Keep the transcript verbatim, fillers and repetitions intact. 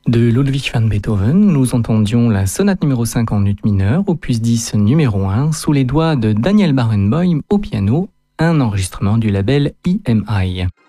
De Ludwig van Beethoven, nous entendions la sonate numéro cinq en ut mineur, opus dix numéro un, sous les doigts de Daniel Barenboim au piano, un enregistrement du label E M I.